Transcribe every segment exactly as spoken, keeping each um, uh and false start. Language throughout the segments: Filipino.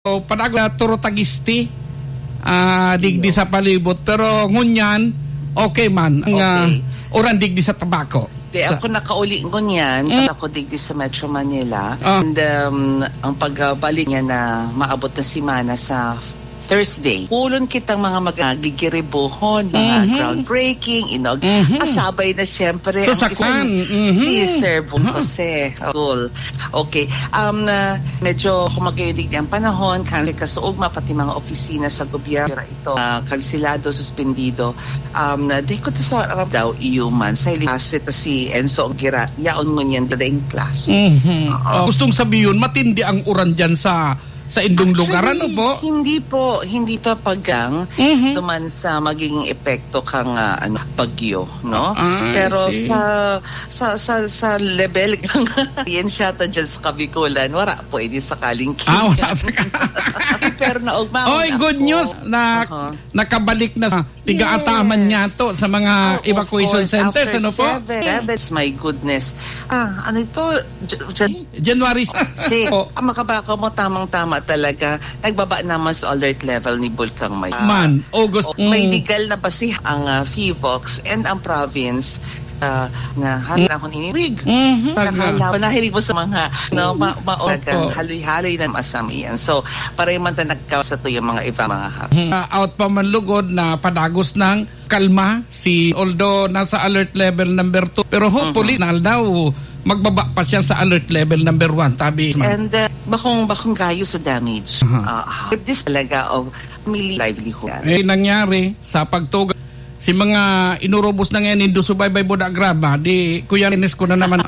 O padaga turo tagisti uh, digdi sa palibot pero ngunyan okay man ang Okay. uh, oran digdi sa tabako. Di Sa- ako nakauli ngunyan, Mm. mm. ako digdi sa Metro Manila. Ah. And um, ang pagbalik niya na maabot na simana sa Thursday. Pulon kitang mga magigiribuhon, mga Mhm. groundbreaking, inog. Mhm. Kasabay na siyempre So, sa kwan, mhm. ni Sir Bong Jose. Cool. Okay. Um, uh, medyo kumagilig ang panahon, kali kasuugma, pati mga opisina sa gobyerno ito, uh, kansilado, suspendido. Um, uh, di ko ta sa arap daw, iuman. Sa ilisit si Enzo Gira, yaon mo niyan daing class. Mhm. Oo. Gustong sabihin matindi ang uran dyan sa sa indong lugar ano Actually, po? Hindi po, hindi to paggang Mhm. duman sa magiging epekto kang uh, ano bagyo, no? Ah, I Pero see. sa sa sa sa level ng yan siya ta dyan sa Kabikulan, wala po ini sakaling Ah, wala sa pero na ugma. Oy, good news na Uh-huh. nakabalik na sa tigaataman Yes. niya to sa mga Oh, evacuation of course, centers after ano po? Seven, seven, my goodness. Ah, ano ito? J- j- January Si, oh, ang makabako mo tamang-tama talaga. Nagbaba naman sa alert level ni Bulkang May. man, August. O, may mm. legal na basi ang uh, F I V O X and ang province uh, na hanahon iniwig. Mhm. Nakala, nahilig mo sa mga no, ma maoragan, Opo. haloy-haloy na masam iyan. So, para yung manta nagkaw sa to yung mga iba mga hap. Uh, out pa man lugod na padagos ng kalma si although nasa alert level number two pero hopefully Mhm. na daw magbaba pa siya sa alert level number one tabi man. And uh, bakong bakong kayo sa damage. Aha. Uh, this talaga of family livelihood. Eh nangyari sa pagtuga si mga inurubos na ngayon indo subaybay boda graba di kuya Ines ko na naman.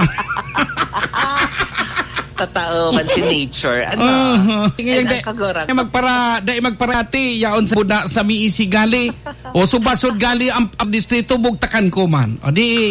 Tatao man si nature. Ano? Uh, And ang kagora. Dai magpara dai magparati yaon sa buda sa miisi gali o subasod gali ang, ang distrito bugtakan ko man. O di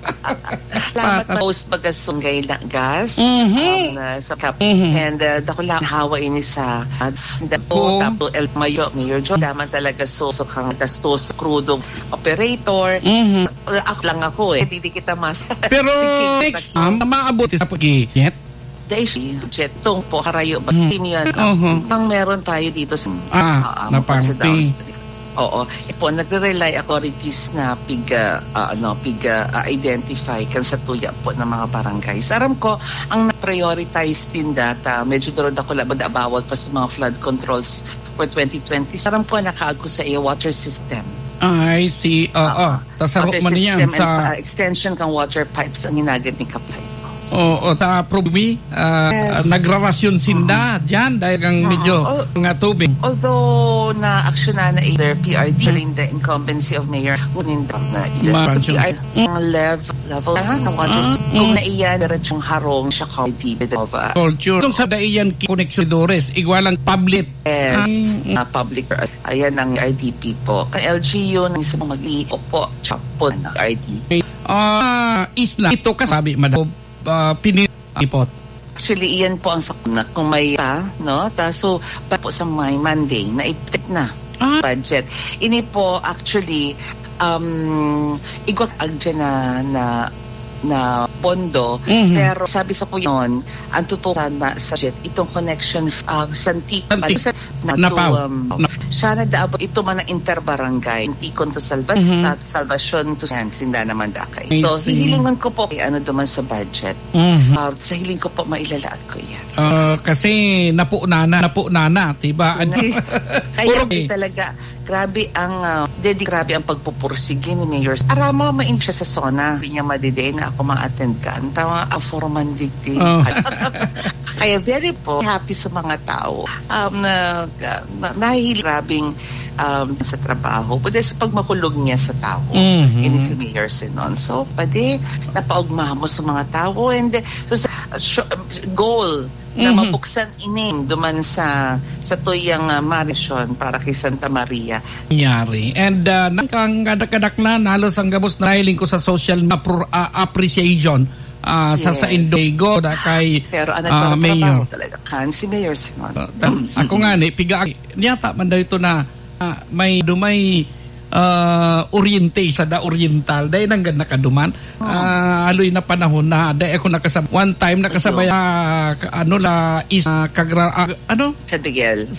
Salamat patas- post magasunggay na gas. Mhm. Um, uh, sa kap. Mhm. And uh, dako lang hawa ini sa uh, Oo. dapo tapo el mayo mayor John daman talaga so so kang gastos crudo operator. Mhm. Uh, ako lang ako eh. Hindi kita mas. Pero Sige, next tak- time maabot sa pag-iit. Daisy, jet tong po karayo ba Mhm. timian Mhm. pang meron tayo dito sa Ah, uh, napangti. sa downstream. Oo. Ipo, nagre-rely authorities na piga, uh, ano, piga uh, identify kan sa tuya po ng mga barangays. Aram ko, ang na-prioritize din data, medyo doon ako labad abawal pa sa mga flood controls for twenty twenty. Aram ko, nakaag ko sa iyo water system. I see. Oo. Tasarok Water man niyan system and sa uh, extension kang water pipes ang hinagad ni Kapay. Oo, ta problemi uh, Yes. nagrarasyon sinda diyan dahil kang medyo Oo. nga tubig. Although na-action na na either P R D during the incumbency of Mayor Muninda na either Ma- sa P R D ang level level na ng water Ah, kung mm. naiyan diretsong harong siya ka T V Nova. Culture. Itong sa daiyan koneksyon igualang public. Yes, Ang- na public ayan ang R D P po. Kay L G U ng isang mag-i po chapon ng R D P. Ah, isla ito kasabi madam uh, pinipot. Actually, iyan po ang sakuna. Kung may ta, no? Ta, so, pa po sa may Monday, na itik na Ah. budget. Ini po, actually, um, igot agdyan na, na, na pondo. Mhm. Pero sabi sa po yun, ang tutukan na sa budget, itong connection, uh, santi, Santi. na, to, Napaw. um, siya nagdaabot ito man ang interbarangay, Tikon to Salva, Mhm. at Salvation to San, Sinda naman dakay. I So, see. hihilingan ko po, kay ano duman sa budget. Mhm. Uh, sa hiling ko po mailalaad ko yan. Ah, kasi napo nana, napo nana, diba? Ano? Kaya Okay. talaga, grabe ang, uh, dedi, grabe ang pagpupursige ni Mayor. Arama main siya sa zona. Hindi niya madiday na ako ma-attend ka. Ang tawa, a foreman digdi. Oh. Kaya very po, happy sa mga tao. Um, na, na, nahihilig grabing um, sa trabaho. Pwede sa pagmakulog niya sa tao. Mhm. Ini si Mayor Sinon. So, pwede napaugma mo sa mga tao. And uh, so, sa uh, goal na Mhm. mabuksan ining duman sa sa tuyang uh, marisyon para kay Santa Maria. Nangyari. And uh, nakang kadak-kadak na nalos ang gabos na hiling ko sa social apro- uh, appreciation uh, sa Yes. sa Indogo da kay Pero ang uh, nagtrabaho Mayor. talaga kan si Mayor Sinon. Uh, ta- ako nga ni piga niyata man daw ito na uh, may dumay uh, orientation sa da oriental dahil nang ganda kaduman uh, daloy na panahon na dahil ako nakasabay. One time nakasabay uh, ano la is uh, kagra uh, ano? San Miguel.